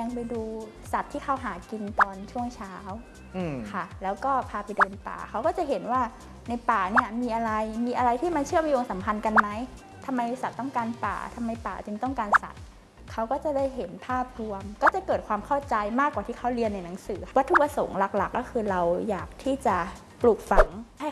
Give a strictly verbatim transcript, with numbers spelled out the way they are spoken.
งไปดูสัตว์ที่เขาหากินตอนช่วงเช้าค่ะแล้วก็พาไปเดินป่าเขาก็จะเห็นว่าในป่าเนี่ยมีอะไรมีอะไรที่มันเชื่อมโยงสัมพันธ์กันไหมทำไมสัตว์ต้องการป่าทำไมป่าจึงต้องการสัตว์เขาก็จะได้เห็นภาพรวมก็จะเกิดความเข้าใจมากกว่าที่เขาเรียนในหนังสือวัตถุประสงค์หลักๆก็คือเราอยากที่จะปลูกฝังให้